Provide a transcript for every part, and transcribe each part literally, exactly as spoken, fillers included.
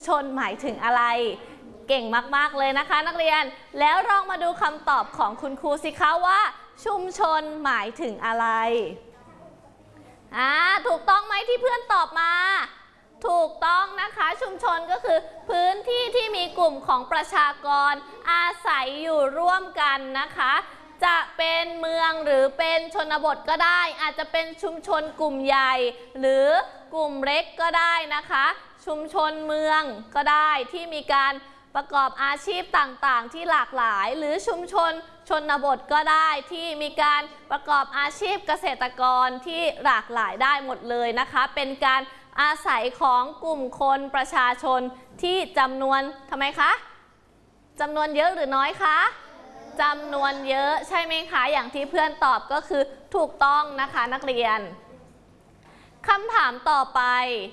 ชนหมายถึงอะไรเก่งมากๆเลยนะคะนักเรียนแล้วลองมาดูคำตอบของคุณครูสิคะว่าชุมชนหมายถึงอะไรอ่าถูกต้องไหมที่เพื่อนตอบมาถูกต้องนะคะชุมชนก็คือพื้นที่ที่มีกลุ่มของประชากรอาศัยอยู่ร่วมกันนะคะจะเป็นเมืองหรือเป็นชนบทก็ได้อาจจะเป็นชุมชนกลุ่มใหญ่หรือกลุ่มเล็กก็ได้นะคะชุมชนเมืองก็ได้ที่มีการประกอบอาชีพต่างๆที่หลากหลายหรือชุมชนชนบทก็ได้ที่มีการประกอบอาชีพเกษตรกรที่หลากหลายได้หมดเลยนะคะเป็นการอาศัยของกลุ่มคนประชาชนที่จำนวนทำไมคะจำนวนเยอะหรือน้อยคะจำนวนเยอะใช่ไหมคะอย่างที่เพื่อนตอบก็คือถูกต้องนะคะนักเรียนคำถามต่อไป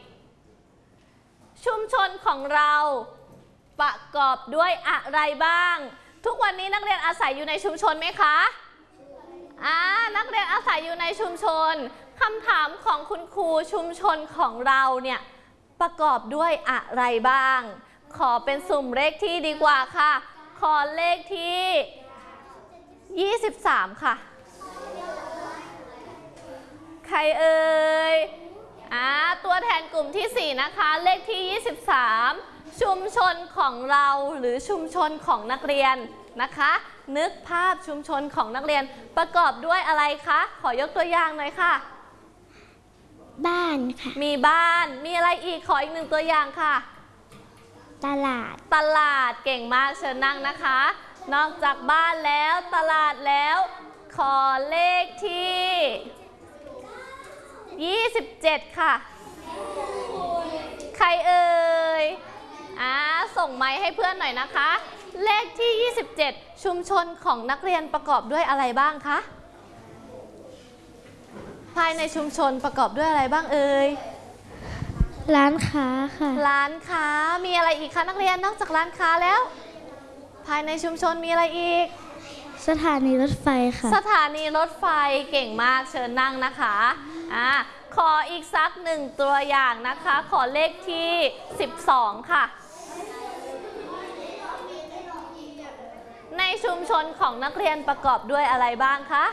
ชุมชนของเราประกอบด้วยอะไรบ้างทุกวันนี้นักเรียนอาศัยอยู่ในชุมชนไหมคะอ่านักเรียนอาศัยอยู่ในชุมชนคำถามของคุณครูชุมชนของเราเนี่ยประกอบด้วยอะไรบ้างขอเป็นสุ่มเลขที่ดีกว่าค่ะขอเลขที่ยี่สิบสามค่ะใครเอ่ยอ่าตัวแทนกลุ่มที่สี่นะคะเลขที่ยี่สิบสามชุมชนของเราหรือชุมชนของนักเรียนนะคะนึกภาพชุมชนของนักเรียนประกอบด้วยอะไรคะขอยกตัวอย่างหน่อยค่ะบ้านค่ะมีบ้านมีอะไรอีกขออีกหนึ่งตัวอย่างค่ะตลาดตลาดเก่งมากเชิญนั่งนะคะนอกจากบ้านแล้วตลาดแล้วขอเลขที่ยี่สิบเจ็ดค่ะใครเอ่ยอ่าส่งไมค์ให้เพื่อนหน่อยนะคะเลขที่ยี่สิบเจ็ดชุมชนของนักเรียนประกอบด้วยอะไรบ้างคะภายในชุมชนประกอบด้วยอะไรบ้างเอ่ยร้านค้าค่ะร้านค้ามีอะไรอีกคะนักเรียนนอกจากร้านค้าแล้วภายในชุมชนมีอะไรอีกสถานีรถไฟค่ะสถานีรถไฟเก่งมากเชิญนั่งนะคะอ่าขออีกสักหนึ่งตัวอย่างนะคะขอเลขที่สิบสองค่ะในชุมชนของนักเรียนประกอบด้วยอะไรบ้างคะ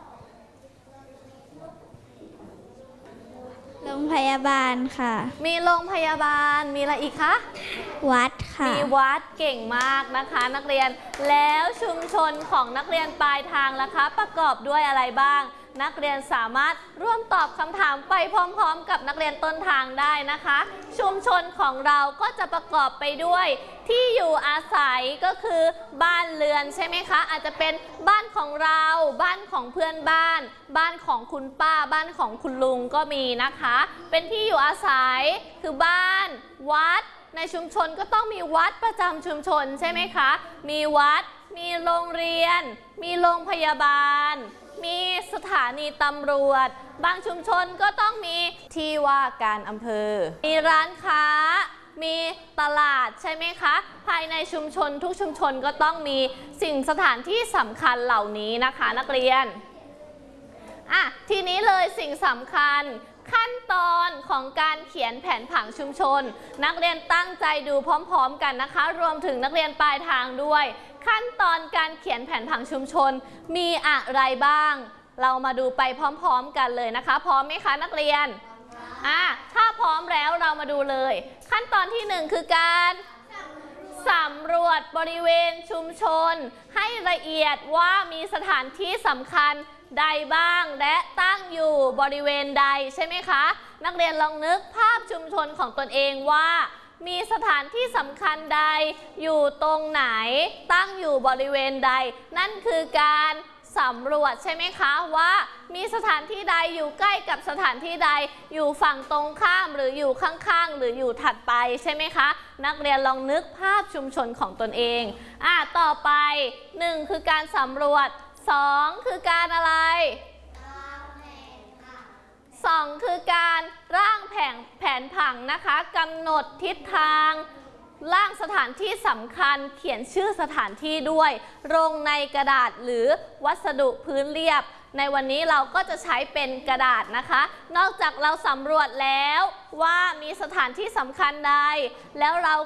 โรงพยาบาลค่ะมีโรงพยาบาลมีอะไรอีกคะวัดค่ะมีวัดเก่งมากนะคะนักเรียนแล้วชุมชนของนักเรียนปลายทางล่ะคะประกอบด้วยอะไรบ้างนักเรียนสามารถร่วมตอบคำถามไปพร้อมๆกับนักเรียนต้นทางได้นะคะชุมชนของเราก็จะประกอบไปด้วยที่อยู่อาศัยก็คือบ้านเรือนใช่ไหมคะอาจจะเป็นบ้านของเราบ้านของเพื่อนบ้านบ้านของคุณป้าบ้านของคุณลุงก็มีนะคะเป็นที่อยู่อาศัยคือบ้านวัดในชุมชนก็ต้องมีวัดประจำชุมชนใช่ไหมคะมีวัดมีโรงเรียนมีโรงพยาบาลมีสถานีตำรวจบางชุมชนก็ต้องมีที่ว่าการอำเภอมีร้านค้ามีตลาดใช่ไหมคะภายในชุมชนทุกชุมชนก็ต้องมีสิ่งสถานที่สำคัญเหล่านี้นะคะนักเรียนอ่ะทีนี้เลยสิ่งสำคัญขั้นตอนของการเขียนแผนผังชุมชนนักเรียนตั้งใจดูพร้อมๆกันนะคะรวมถึงนักเรียนปลายทางด้วยขั้นตอนการเขียนแผนผังชุมชนมีอะไรบ้างเรามาดูไปพร้อมๆกันเลยนะคะพร้อมไหมคะนักเรียนอ่ะถ้าพร้อมแล้วเรามาดูเลยขั้นตอนที่หนึ่งคือการสำรวจบริเวณชุมชนให้ละเอียดว่ามีสถานที่สำคัญใดบ้างและตั้งอยู่บริเวณใดใช่ไหมคะนักเรียนลองนึกภาพชุมชนของตนเองว่ามีสถานที่สำคัญใดอยู่ตรงไหนตั้งอยู่บริเวณใดนั่นคือการสำรวจใช่ไหมคะว่ามีสถานที่ใดอยู่ใกล้กับสถานที่ใดอยู่ฝั่งตรงข้ามหรืออยู่ข้างๆหรืออยู่ถัดไปใช่ไหมคะนักเรียนลองนึกภาพชุมชนของตนเองอ่ะต่อไปหนึ่งคือการสำรวจสองคือการอะไรสองคือการร่างแผนแผนผังนะคะกำหนดทิศทางร่างสถานที่สำคัญเขียนชื่อสถานที่ด้วยลงในกระดาษหรือวัสดุพื้นเรียบในวันนี้เราก็จะใช้เป็นกระดาษนะคะนอกจากเราสำรวจแล้วว่ามีสถานที่สำคัญใดแล้วเรา